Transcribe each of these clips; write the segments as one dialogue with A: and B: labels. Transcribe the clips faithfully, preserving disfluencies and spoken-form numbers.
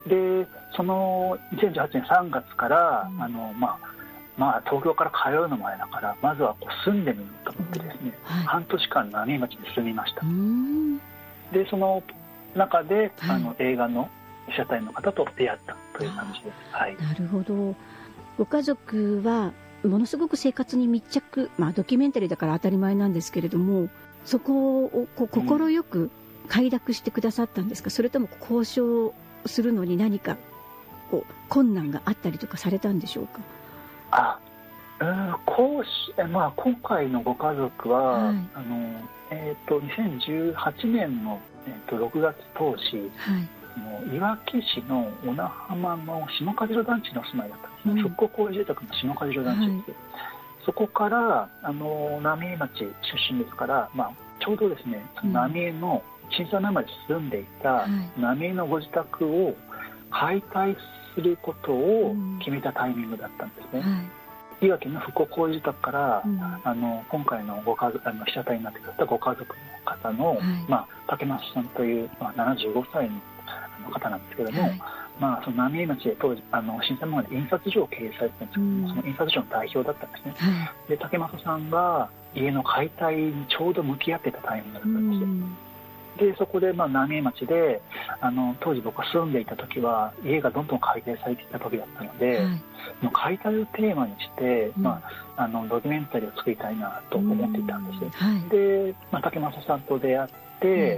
A: でそのにせんじゅうはちねんさんがつから、うん、あのまあまあ、東京から通うのもあれだからまずはこう住んでみようと思ってですね、はい、半年間浪江町に住みました。でその中で、はい、あの映画の被写体の方と出会ったという感じです、はい、
B: なるほど。ご家族はものすごく生活に密着、まあ、ドキュメンタリーだから当たり前なんですけれども、そこをこう心よく快諾してくださったんですか、うん、それとも交渉するのに何かこう困難があったりとかされたんでしょうか。
A: あ、うん、こうしまあ、今回のご家族は、はい、あのえー、とにせんじゅうはちねんの、えー、とろくがつ当時、はい、のいわき市の小名浜の下梶路団地の住まいだったんですね、うん、復興公営住宅の下梶路団地です、はい、そこからあの浪江町出身ですから、まあ、ちょうどですねその浪江の新佐野町に住んでいた浪江のご自宅を解体することを決めたタイミングだったんですね、うん、はい、いわきの復興公営住宅から、うん、あの今回のご家族あの被写体になってくれたご家族の方の、はい、まあ、竹増さんという、まあ、ななじゅうごさいの方なんですけども、はい、まあ、その浪江町で当時あの新佐野町で印刷所を経営されてたんですけども、うん、その印刷所の代表だったんですね、はい、で竹増さんが家の解体にちょうど向き合ってたタイミングだったんですよ、うん、でそこで、まあ、浪江町であの当時僕が住んでいた時は家がどんどん解体されていた時だったので、はい、その解体をテーマにして、うん、まあ、あのドキュメンタリーを作りたいなと思っていたんです、はい、で、まあ、竹正さんと出会って、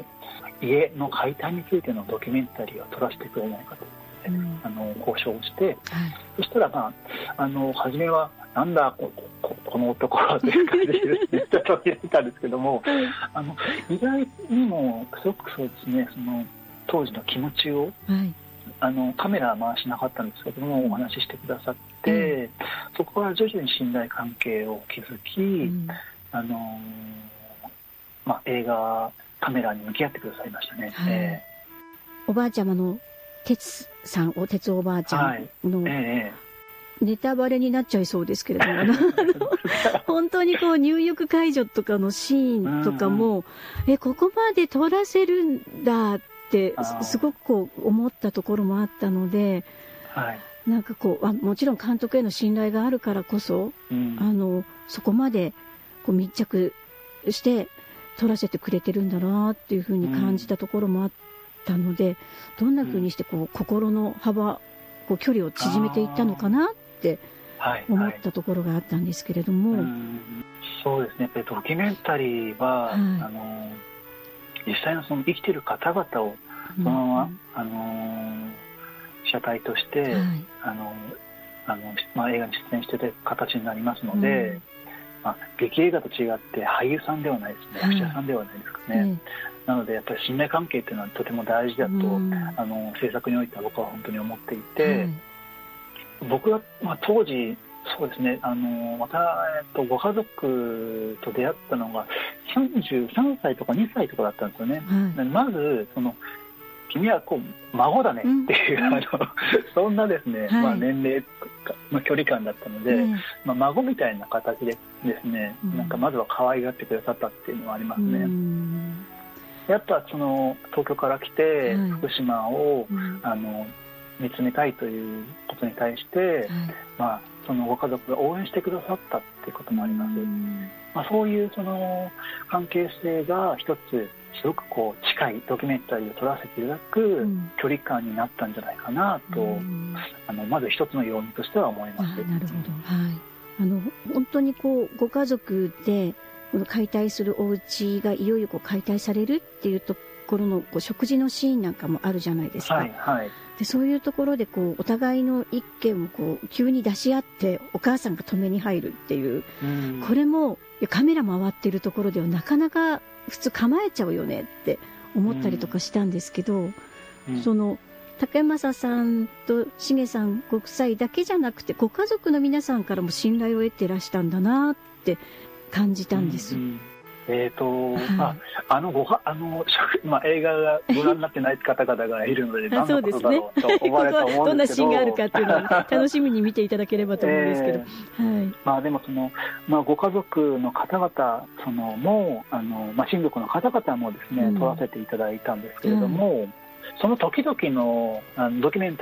A: うん、家の解体についてのドキュメンタリーを撮らせてくれないかと、うん、あの交渉をして、はい、そしたら、まあ、あの初めはなんだ こ, こ, この男はという感じでずっと言ってたんですけども、あの意外にもすごくそうですね、その当時の気持ちを、はい、あのカメラは回しなかったんですけどもお話ししてくださって、うん、そこから徐々に信頼関係を築き、うん、あのまあ、映画カメラに向き合ってくださいましたね、はい、え
B: ー、おばあちゃまの哲さんお哲おばあちゃんの、はい、えーネタバレになっちゃいそうですけれどもあの本当にこう入浴介助とかのシーンとかも、うんうん、えここまで撮らせるんだってすごくこう思ったところもあったので、はい、なんかこうあもちろん監督への信頼があるからこそ、うん、あのそこまでこう密着して撮らせてくれてるんだなっていうふうに感じたところもあったので、うん、どんなふうにしてこう心の幅こう距離を縮めていったのかなって思ったところがあったんですけれども、はいはい、
A: うんそうですね、やっぱりドキュメンタリーは、はい、あの実際のその生きている方々をそのまま、うん、あの被写体として、はい、あのあのまあ、映画に出演している形になりますので、うんまあ、劇映画と違って俳優さんではないですね、役者さんではないですかね、はい、なのでやっぱり信頼関係というのはとても大事だと、うん、あの制作においては僕は本当に思っていて、はい、僕は、まあ、当時そうですね、あのまた、えっと、ご家族と出会ったのがさんじゅうさんさいとかにさいとかだったんですよね、はい、まずその君はこう孫だねっていう、うん、あのそんなですね、はいまあ、年齢の距離感だったので、うんまあ、孫みたいな形でですね、うん、なんかまずは可愛がってくださったっていうのはありますね、うん、やっぱその東京から来て福島を、うん、あの見つめたいということに対して、はいまあ、そのご家族が応援してくださったっていうこともあります、うんまあ、そういうその関係性が一つすごくこう近いドキュメンタリーを撮らせていただく距離感になったんじゃないかなと、うん、あのまず一つの要因としては思います。
B: あなるほど、はい、あの本当にこうご家族でこの解体するお家がいよいよこう解体されるっていうところのこう食事のシーンなんかもあるじゃないですか、はいはい、でそういうところでこうお互いの意見をこう急に出し合ってお母さんが止めに入るっていう、うん、これもカメラ回ってるところではなかなか普通構えちゃうよねって思ったりとかしたんですけど、うんうん、その竹正さんと重さんご夫妻だけじゃなくてご家族の皆さんからも信頼を得てらしたんだなって感じたんです、うんうん
A: えーとはい、あ, あのごはあの、まあ、映画がご覧になってない方々がいるので何のことだろうと思われると思うんですけどどんなシーンがあるかっていうのを
B: 楽しみに見ていただければと思うんですけど、えーはい
A: まあ、でもその、まあ、ご家族の方々そのもあの、まあ、親族の方々もですね、うん、撮らせていただいたんですけれども、はいその時々のあのドキュメンタ